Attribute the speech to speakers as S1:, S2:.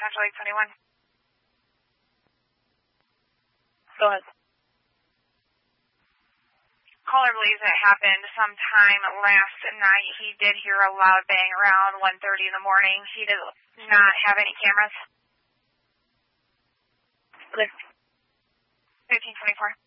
S1: Central 821.
S2: Go ahead.
S1: Caller believes it happened sometime last night. He did hear a loud bang around 1:30 in the morning. He did not have any cameras.
S2: Okay.
S1: 1524.